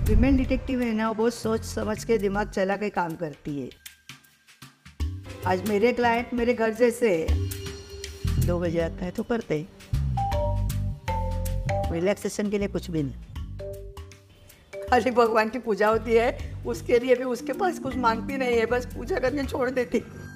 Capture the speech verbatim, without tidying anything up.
Female detective है ना, वो बहुत सोच समझ के दिमाग चला के काम करती है। आज मेरे क्लाइंट मेरे घर जैसे है। दो बजे आता है तो करते हैं। रिलैक्सेशन के लिए कुछ भी नहीं, खाली भगवान की पूजा होती है, उसके लिए भी उसके पास कुछ मांगती नहीं है, बस पूजा करके छोड़ देती।